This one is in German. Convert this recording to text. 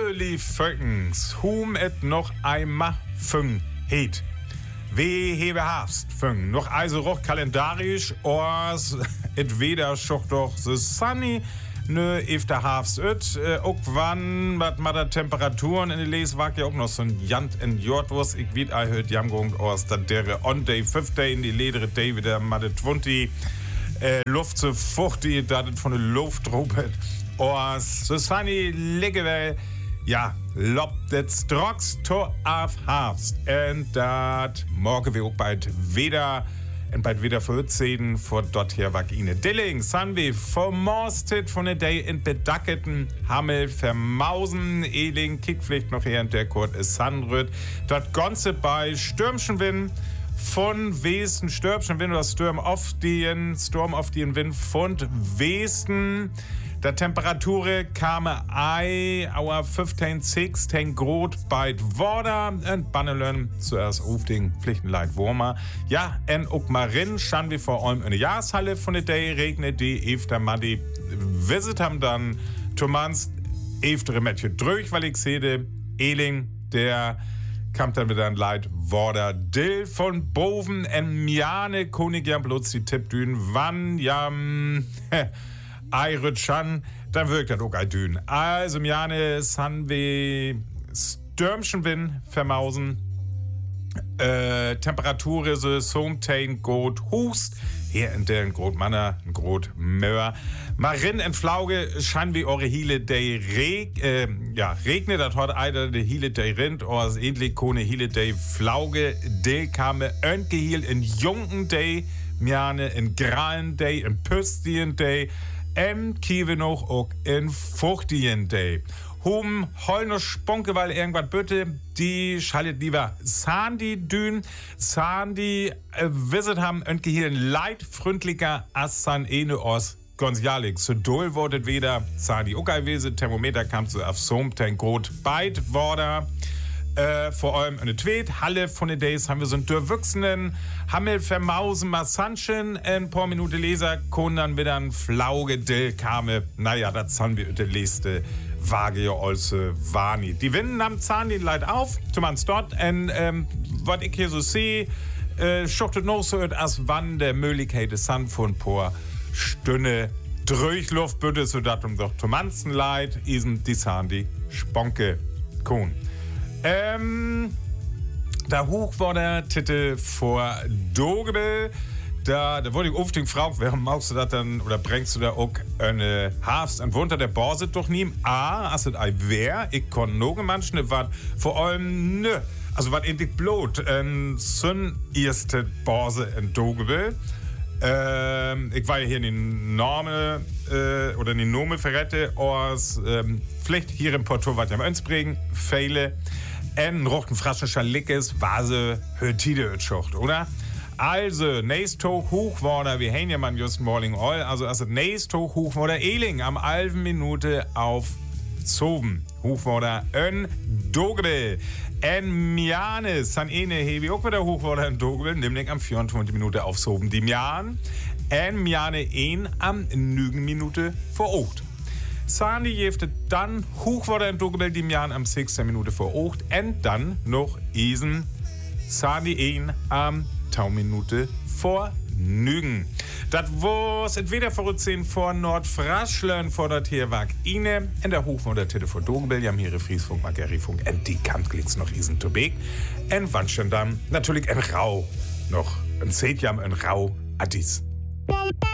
lief Völkens, hum et noch einmal fünn heet. We hebe Hafst fünn, noch also roch kalendarisch, ors et weder schoch doch the sunny, nö efter Hafst ook wann, wat ma da Temperaturen in de Lees wag ja auch noch so ein Jant in Jordwurst, ich weet a hört jamgong, ors dat dere on day, 5 day in die ledere day wieder ma de 20, Luft so fuchtig, dat het von de Luft robet. Ors, so sunny, ligge ja, lobt het straks to af Hafst. En dat morgen wir auch bald wieder, en bald wieder vooruitzien voor dort hier wak ine Dilling. San we vermorstet von der Day in bedacketen Hammel vermausen. Eling, Kickpflicht noch her in der Kurt ist Sanröd. Dat Ganze bei Stürmchenwind von Westen, Stürmchenwind oder Sturm auf den Wind von Westen. Der Temperatur kam auer 15, 16 Grad bei Worda und Bannelen zuerst auf den Pflichtenleit Wurmer. Ja, en ook marin schauen wir vor allem in der Jahreshalle von der Day regnet die efter Madi visit haben dann Thomas eftere Mädchen durch, weil ich sehe, Eling, der kam dann wieder ein Leid Worda Dill von Boven en Miane König ja bloß die Tippdünen wann jam Eirutschan, dann wirkt das auch ein Dün. Also, Miane, san we Stürmchenwind vermausen. Temperatur so somtein gut hust. Hier in der Grot Manner, ein Grot Möhr. Marin en Flauge, schein wie eure Hiele day regnet, das hat einer de Hiele day rind, oder ähnlich kone Hiele day Flauge, de kame Öntgehiel in Jungen day, Miane in Gralen day, in Püstien day, Kiewe noch auch in Fuchtien day. Hum heul noch Sponke, weil irgendwas bitte, die schaltet lieber Sandy Dün. Sandy visit haben irgendwie hier ein leidfreundlicher Assan Ene aus Gonzalik. So doll wurde wieder Sandy okay wesen. Thermometer kam so auf so ein Grot beid wurde. Vor allem eine Tweet, Halle von den Days haben wir so einen durchwachsenen Hammel vermausen, Massanchen, ein paar Minuten Leser, können dann wieder ein Flauge Dill kame. Naja, das haben wir die letzte Waage ja also Wani. Die Winden am Zahn, die Leid auf, zumindest dort, und was ich hier so sehe, schuchtet noch so, als wann der Möglichkeit ist, Sand von ein paar Stunden Durchluft bitte, so dass doch Tomanzen Leid, isen die Zahn, die Sponke Kuhn. Da hoch war der Titel vor Dogebel. Da wurde ich oft gefragt, warum machst du das dann, oder bringst du da auch eine Hafst und unter der Börse doch nie? Als es ein wär, ich konnte noch manchen, was vor allem, also was endlich blöd, sind erste Börse in Dogebel. Ich war ja hier in die Norme, oder in die Nome verrette, aus, vielleicht hier in Porto, was ja uns bringen, Fehle. En rochten fraschischer Lickes, Vase, Hörtide schocht, oder? Also, nächst hoch war da, wir haben ja mal just morning all, also nächst hoch war der Eling am 11 Minute auf Zoben. Hoch war da en Dogebel. En Miane, san ene hebi auch wieder hoch war da en Dogebel, nämlich am 24 Minute auf Zoben. Die Mian, en Miane ein am 9 Minute vor Ocht. Sandy jefte dann hoch war der in Dogebel die Jahren am 6. Minute vor 8 und dann noch Isen Sandy am 10 Minute vor 9. Das war's entweder voraussehen vor Nordfraschlern vor der Tierwag Ine in der Hoch war der Titel vor Dogebel, die haben hier Friesfunk, Magerifunk und die Kantklicks noch Isen zu Beek und Wandstendam natürlich ein Rau noch ein Zetjam ein Rau Addis.